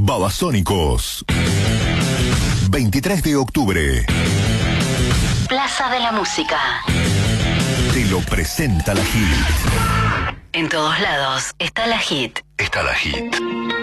Babasónicos. 23 de octubre. Plaza de la Música. Te lo presenta la Hit. En todos lados está la Hit. Está la Hit.